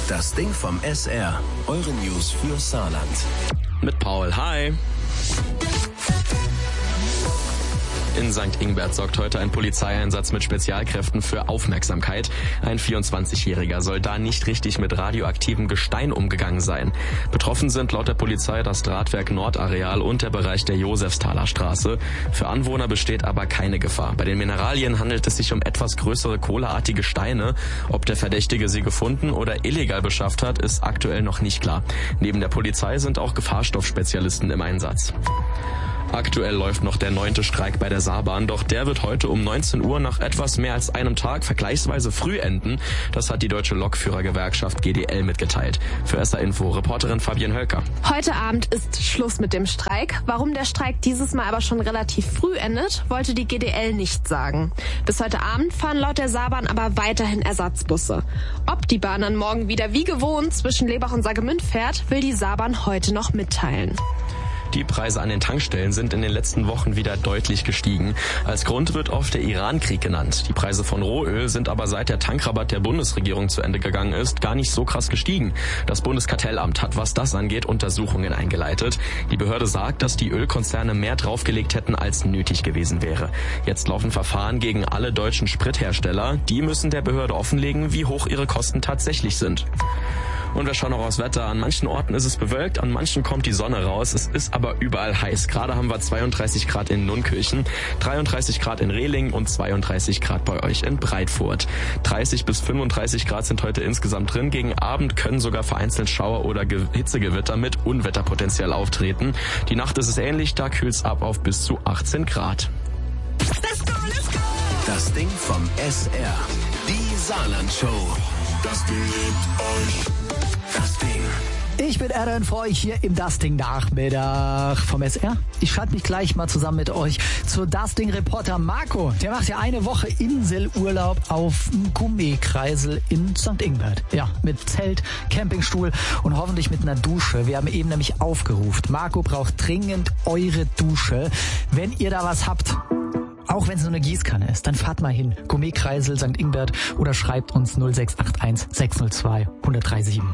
Das Ding vom SR. Eure News für Saarland. Mit Paul. Hi. In St. Ingbert sorgt heute ein Polizeieinsatz mit Spezialkräften für Aufmerksamkeit. Ein 24-Jähriger soll da nicht richtig mit radioaktivem Gestein umgegangen sein. Betroffen sind laut der Polizei das Drahtwerk Nordareal und der Bereich der Josefsthaler Straße. Für Anwohner besteht aber keine Gefahr. Bei den Mineralien handelt es sich um etwas größere kohleartige Steine. Ob der Verdächtige sie gefunden oder illegal beschafft hat, ist aktuell noch nicht klar. Neben der Polizei sind auch Gefahrstoffspezialisten im Einsatz. Aktuell läuft noch der 9. Streik bei der Saarbahn, doch der wird heute um 19 Uhr nach etwas mehr als einem Tag vergleichsweise früh enden. Das hat die Deutsche Lokführergewerkschaft GDL mitgeteilt. Für SR Info Reporterin Fabienne Hölker. Heute Abend ist Schluss mit dem Streik. Warum der Streik dieses Mal aber schon relativ früh endet, wollte die GDL nicht sagen. Bis heute Abend fahren laut der Saarbahn aber weiterhin Ersatzbusse. Ob die Bahn dann morgen wieder wie gewohnt zwischen Lebach und Saargemünd fährt, will die Saarbahn heute noch mitteilen. Die Preise an den Tankstellen sind in den letzten Wochen wieder deutlich gestiegen. Als Grund wird oft der Iran-Krieg genannt. Die Preise von Rohöl sind aber seit der Tankrabatt der Bundesregierung zu Ende gegangen ist, gar nicht so krass gestiegen. Das Bundeskartellamt hat, was das angeht, Untersuchungen eingeleitet. Die Behörde sagt, dass die Ölkonzerne mehr draufgelegt hätten, als nötig gewesen wäre. Jetzt laufen Verfahren gegen alle deutschen Sprithersteller. Die müssen der Behörde offenlegen, wie hoch ihre Kosten tatsächlich sind. Und wir schauen noch aufs Wetter. An manchen Orten ist es bewölkt, an manchen kommt die Sonne raus. Es ist aber überall heiß. Gerade haben wir 32 Grad in Nunnkirchen, 33 Grad in Rehling und 32 Grad bei euch in Breitfurt. 30 bis 35 Grad sind heute insgesamt drin. Gegen Abend können sogar vereinzelt Schauer oder Hitzegewitter mit Unwetterpotenzial auftreten. Die Nacht ist es ähnlich, da kühlt es ab auf bis zu 18 Grad. Let's go, let's go! Das Ding vom SR. Die Saarland-Show. Das Ding liebt euch. Das Ding. Ich bin Aaron für euch hier im Das Ding Nachmittag vom SR. Ich schalte mich gleich mal zusammen mit euch zu Das Ding Reporter Marco. Der macht ja eine Woche Inselurlaub auf dem Gourmet-Kreisel in St. Ingbert. Ja, mit Zelt, Campingstuhl und hoffentlich mit einer Dusche. Wir haben eben nämlich aufgerufen. Marco braucht dringend eure Dusche. Wenn ihr da was habt, auch wenn es nur eine Gießkanne ist, dann fahrt mal hin. Gourmet-Kreisel St. Ingbert oder schreibt uns 0681 602 1037.